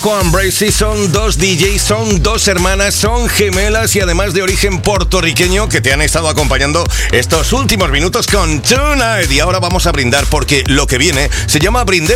Coco and Bracy son dos DJs, son dos hermanas, son gemelas y además de origen puertorriqueño que te han estado acompañando estos últimos minutos con Tonight. Y ahora vamos a brindar porque lo que viene se llama Brindemos